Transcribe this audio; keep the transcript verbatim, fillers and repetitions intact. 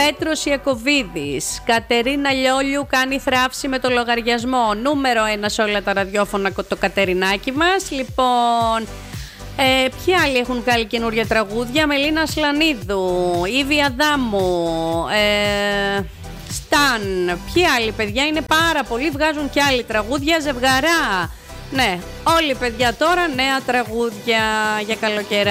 Πέτρος Ιακωβίδης. Κατερίνα Λιόλιου κάνει θράψη με το λογαριασμό. Νούμερο ένα σε όλα τα ραδιόφωνα το Κατερινάκι μας. Λοιπόν, ε, ποιοι άλλοι έχουν βγάλει καινούργια τραγούδια? Μελίνα Σλανίδου, Ήβη Αδάμου, ε, Σταν. Ποιοι άλλοι, παιδιά? Είναι πάρα πολλοί, βγάζουν και άλλοι τραγούδια. Ζευγαρά. Ναι, όλοι παιδιά τώρα νέα τραγούδια για καλοκαιρά.